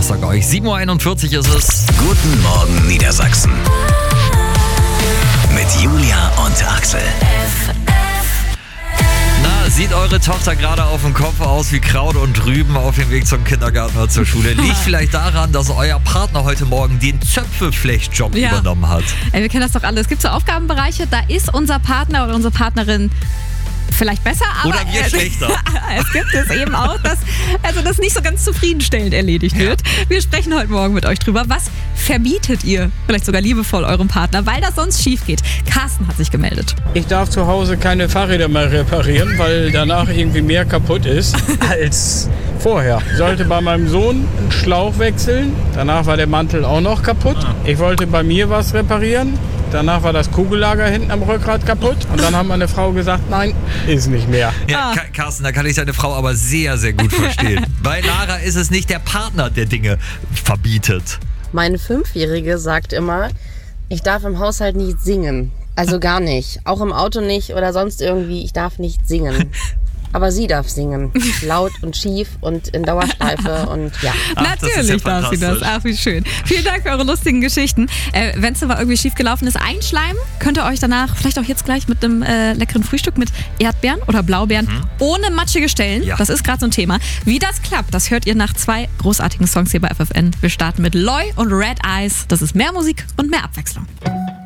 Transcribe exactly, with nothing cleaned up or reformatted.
Donnerstag euch. sieben Uhr einundvierzig ist es. Guten Morgen Niedersachsen. Mit Julia und Axel. Na, sieht eure Tochter gerade auf dem Kopf aus wie Kraut und Rüben auf dem Weg zum Kindergarten oder zur Schule? Liegt vielleicht daran, dass euer Partner heute Morgen den Zöpfeflechtjob Ja. übernommen hat? Ey, wir kennen das doch alle. Es gibt so Aufgabenbereiche, da ist unser Partner oder unsere Partnerin vielleicht besser, aber Oder wir äh, schlechter. es gibt es eben auch, dass also das nicht so ganz zufriedenstellend erledigt wird. Wir sprechen heute Morgen mit euch drüber. Was verbietet ihr vielleicht sogar liebevoll eurem Partner, weil das sonst schief geht? Carsten hat sich gemeldet. Ich darf zu Hause keine Fahrräder mehr reparieren, weil danach irgendwie mehr kaputt ist als vorher. Ich sollte bei meinem Sohn einen Schlauch wechseln, danach war der Mantel auch noch kaputt. Ich wollte bei mir was reparieren, danach war das Kugellager hinten am Rückgrat kaputt und dann hat meine Frau gesagt, nein, ist nicht mehr. Ja, Ah. Ka- Carsten, da kann ich deine Frau aber sehr, sehr gut verstehen. Bei Lara ist es nicht der Partner, der Dinge verbietet. Meine Fünfjährige sagt immer, ich darf im Haushalt nicht singen. Also gar nicht. Auch im Auto nicht oder sonst irgendwie. Ich darf nicht singen. Aber sie darf singen. Laut und schief und in Dauerschleife und ja. Ach, das ist ja Natürlich darf sie das. fantastisch. Ach, wie schön. Vielen Dank für eure lustigen Geschichten. Äh, Wenn es aber irgendwie schief gelaufen ist, einschleimen, könnt ihr euch danach vielleicht auch jetzt gleich mit einem äh, leckeren Frühstück mit Erdbeeren oder Blaubeeren ohne matschige Stellen. Ja. Das ist gerade so ein Thema. Wie das klappt, das hört ihr nach zwei großartigen Songs hier bei F F N. Wir starten mit Loy und Red Eyes. Das ist mehr Musik und mehr Abwechslung.